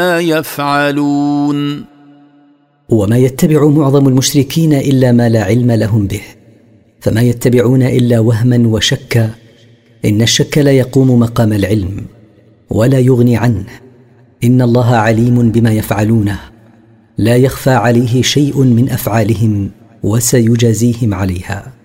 يفعلون. وما يتبع معظم المشركين إلا ما لا علم لهم به، فما يتبعون إلا وهما وشكا، إن الشك لا يقوم مقام العلم ولا يغني عنه. إن الله عليم بما يفعلونه، لا يخفى عليه شيء من أفعالهم وسيجازيهم عليها.